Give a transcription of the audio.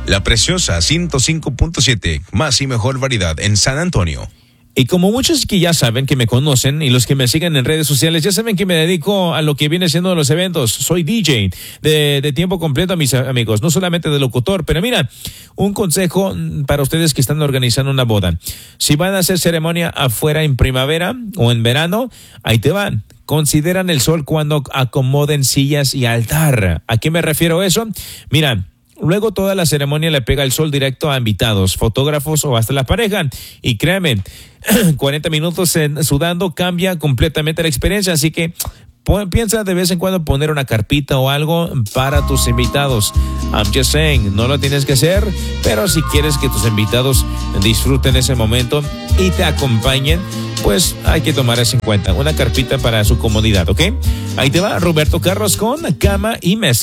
La Preciosa 105.7, más y mejor variedad en San Antonio. Y como muchos que ya saben, que me conocen y los que me siguen en redes sociales, ya saben que me dedico a lo que viene siendo los eventos. Soy DJ de tiempo completo, mis amigos, no solamente de locutor. Pero mira, un consejo para ustedes que están organizando una boda. Si van a hacer ceremonia afuera en primavera o en verano, ahí te van. Consideran el sol cuando acomoden sillas y altar. ¿A qué me refiero eso? Mira, luego toda la ceremonia le pega el sol directo a invitados, fotógrafos o hasta la pareja. Y créeme, 40 minutos sudando cambia completamente la experiencia. Así que piensa de vez en cuando poner una carpita o algo para tus invitados. I'm just saying, no lo tienes que hacer, pero si quieres que tus invitados disfruten ese momento y te acompañen, pues hay que tomar eso en cuenta. Una carpita para su comodidad, ¿ok? Ahí te va Roberto Carlos con cama y mesa.